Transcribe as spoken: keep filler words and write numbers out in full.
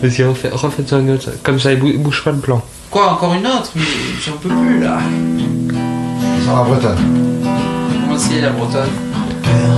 Vas-y, refais, refais-en une autre. Comme ça, il bou- bouge pas le plan. Quoi, encore une autre? Mais j'en peux plus là. Sans la Bretonne. Comment c'est la bretonne?